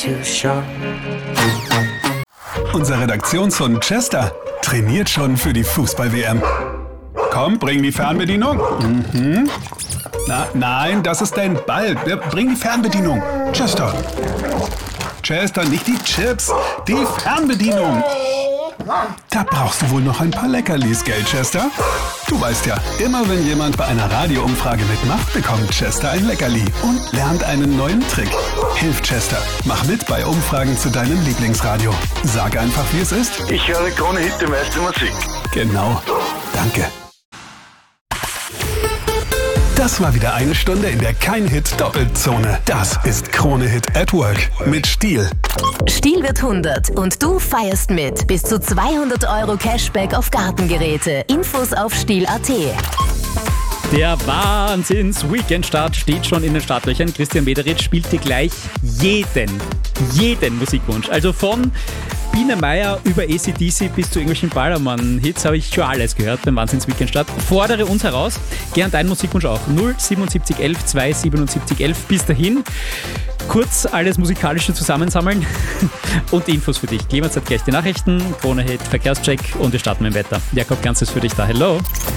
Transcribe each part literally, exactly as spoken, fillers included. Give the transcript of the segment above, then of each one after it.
Unser Redaktionshund Chester trainiert schon für die Fußball-W M. Komm, bring die Fernbedienung. Mhm. Na, nein, das ist dein Ball. Bring die Fernbedienung. Chester. Chester, nicht die Chips, die Fernbedienung. Da brauchst du wohl noch ein paar Leckerlis, gell, Chester? Du weißt ja, immer wenn jemand bei einer Radioumfrage mitmacht, bekommt Chester ein Leckerli und lernt einen neuen Trick. Hilf Chester, mach mit bei Umfragen zu deinem Lieblingsradio. Sag einfach, wie es ist. Ich höre Krone Hit, die meiste Musik. Genau. Danke. Das war wieder eine Stunde in der Kein-Hit-Doppelzone. Das ist Krone Hit at Work mit Stihl. Stihl wird hundert und du feierst mit. Bis zu zweihundert Euro Cashback auf Gartengeräte. Infos auf stihl punkt at. Der Wahnsinns-Weekend-Start steht schon in den Startlöchern. Christian Mederitsch spielt dir gleich jeden, jeden Musikwunsch. Also von Biene Meier über A C D C bis zu irgendwelchen Ballermann-Hits habe ich schon alles gehört beim Wahnsinns-Weekend-Start. Fordere uns heraus, gern deinen Musikwunsch auch. null siebenundsiebzig elf zweihundertsiebenundsiebzig elf. Bis dahin kurz alles Musikalische zusammensammeln und die Infos für dich. Clemens hat gleich die Nachrichten, Krone Hit, Verkehrscheck und wir starten mit dem Wetter. Jakob Ganz ist für dich da. Hello.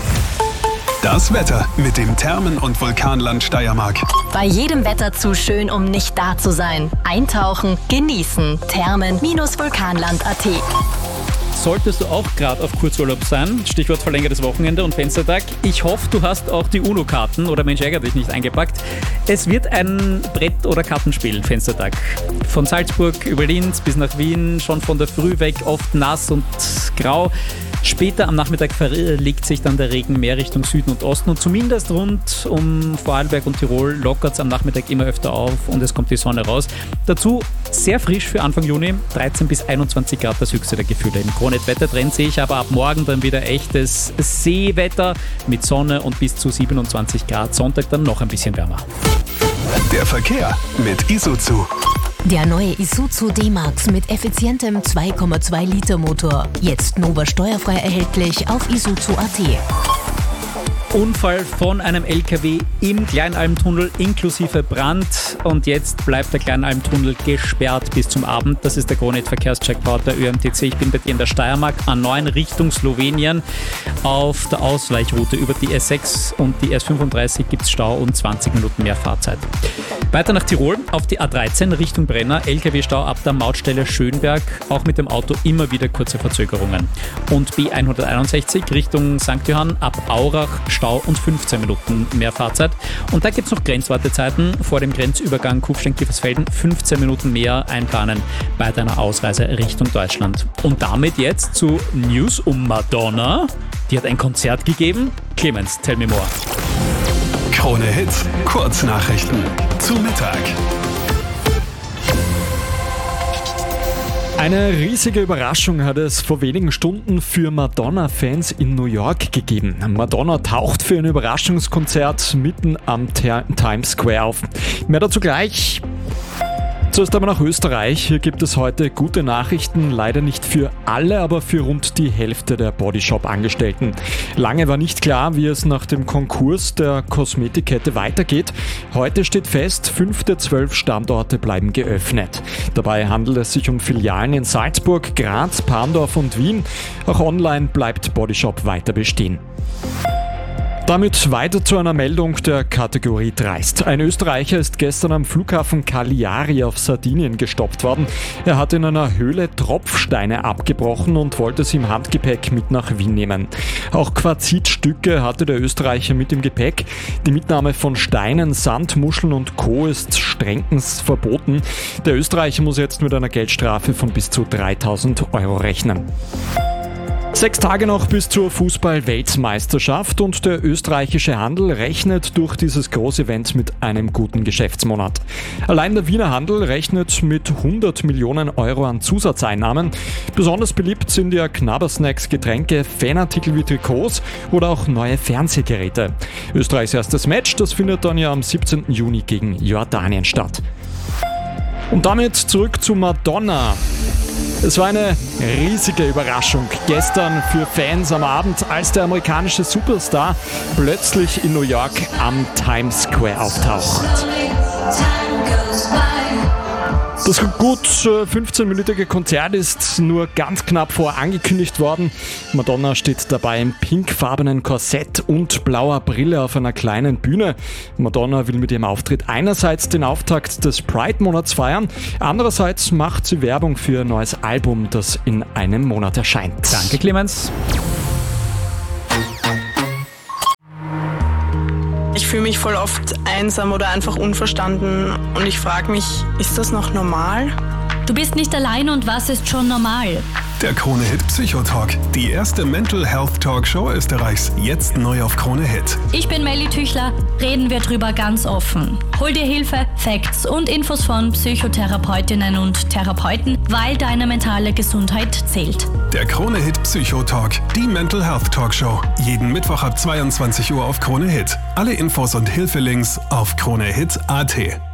Das Wetter mit dem Thermen- und Vulkanland Steiermark. Bei jedem Wetter zu schön, um nicht da zu sein. Eintauchen, genießen. Thermen-vulkanland punkt at. Solltest du auch gerade auf Kurzurlaub sein, Stichwort verlängertes Wochenende und Fenstertag, ich hoffe, du hast auch die UNO-Karten oder Mensch ärgere dich nicht eingepackt. Es wird ein Brett- oder Kartenspiel, Fenstertag. Von Salzburg über Linz bis nach Wien, schon von der Früh weg, oft nass und grau. Später am Nachmittag verlegt sich dann der Regen mehr Richtung Süden und Osten und zumindest rund um Vorarlberg und Tirol lockert es am Nachmittag immer öfter auf und es kommt die Sonne raus. Dazu sehr frisch für Anfang Juni, dreizehn bis einundzwanzig Grad das höchste der Gefühle. Im Kronet-Wettertrend sehe ich aber ab morgen dann wieder echtes Seewetter mit Sonne und bis zu siebenundzwanzig Grad. Sonntag dann noch ein bisschen wärmer. Der Verkehr mit Isuzu. Der neue Isuzu D-Max mit effizientem zwei Komma zwei Liter Motor. Jetzt Nova steuerfrei erhältlich auf isuzu punkt at. Unfall von einem L K W im Kleinalmtunnel inklusive Brand und jetzt bleibt der Kleinalmtunnel gesperrt bis zum Abend. Das ist der Kronet-Verkehrscheckport der Ö M T C. Ich bin bei dir in der Steiermark A neun Richtung Slowenien. Auf der Ausweichroute über die S sechs und die S fünfunddreißig gibt es Stau und zwanzig Minuten mehr Fahrzeit. Weiter nach Tirol auf die A dreizehn Richtung Brenner. L K W-Stau ab der Mautstelle Schönberg. Auch mit dem Auto immer wieder kurze Verzögerungen. Und B hunderteinundsechzig Richtung Sankt Johann ab Aurach Stau und fünfzehn Minuten mehr Fahrzeit. Und da gibt es noch Grenzwartezeiten vor dem Grenzübergang Kufstein-Kiefersfelden. fünfzehn Minuten mehr einplanen bei deiner Ausreise Richtung Deutschland. Und damit jetzt zu News um Madonna. Die hat ein Konzert gegeben. Clemens, tell me more. Krone Hits, Kurznachrichten zu Mittag. Eine riesige Überraschung hat es vor wenigen Stunden für Madonna-Fans in New York gegeben. Madonna taucht für ein Überraschungskonzert mitten am T- Times Square auf. Mehr dazu gleich. Zuerst aber nach Österreich. Hier gibt es heute gute Nachrichten, leider nicht für alle, aber für rund die Hälfte der Bodyshop-Angestellten. Lange war nicht klar, wie es nach dem Konkurs der Kosmetikkette weitergeht. Heute steht fest, fünf der zwölf Standorte bleiben geöffnet. Dabei handelt es sich um Filialen in Salzburg, Graz, Parndorf und Wien. Auch online bleibt Bodyshop weiter bestehen. Damit weiter zu einer Meldung der Kategorie Dreist. Ein Österreicher ist gestern am Flughafen Cagliari auf Sardinien gestoppt worden. Er hat in einer Höhle Tropfsteine abgebrochen und wollte sie im Handgepäck mit nach Wien nehmen. Auch Quarzitstücke hatte der Österreicher mit im Gepäck. Die Mitnahme von Steinen, Sand, Muscheln und Co. ist strengstens verboten. Der Österreicher muss jetzt mit einer Geldstrafe von bis zu dreitausend Euro rechnen. Sechs Tage noch bis zur Fußball-Weltmeisterschaft und der österreichische Handel rechnet durch dieses Großevent mit einem guten Geschäftsmonat. Allein der Wiener Handel rechnet mit hundert Millionen Euro an Zusatzeinnahmen. Besonders beliebt sind ja Knabbersnacks, Getränke, Fanartikel wie Trikots oder auch neue Fernsehgeräte. Österreichs erstes Match, das findet dann ja am siebzehnten Juni gegen Jordanien statt. Und damit zurück zu Madonna. Es war eine riesige Überraschung gestern für Fans am Abend, als der amerikanische Superstar plötzlich in New York am Times Square auftaucht. Das gut fünfzehnminütige Konzert ist nur ganz knapp vor angekündigt worden. Madonna steht dabei im pinkfarbenen Korsett und blauer Brille auf einer kleinen Bühne. Madonna will mit ihrem Auftritt einerseits den Auftakt des Pride-Monats feiern, andererseits macht sie Werbung für ihr neues Album, das in einem Monat erscheint. Danke, Clemens. Ich fühle mich voll oft einsam oder einfach unverstanden und ich frage mich, ist das noch normal? Du bist nicht allein und was ist schon normal? Der Krone-Hit Psychotalk, die erste Mental Health Talkshow Österreichs, jetzt neu auf Krone-Hit. Ich bin Melly Tüchler, reden wir drüber ganz offen. Hol dir Hilfe, Facts und Infos von Psychotherapeutinnen und Therapeuten, weil deine mentale Gesundheit zählt. Der Krone-Hit Psychotalk, die Mental Health Talkshow, jeden Mittwoch ab zweiundzwanzig Uhr auf Krone-Hit. Alle Infos und Hilfelinks auf kronehit punkt at.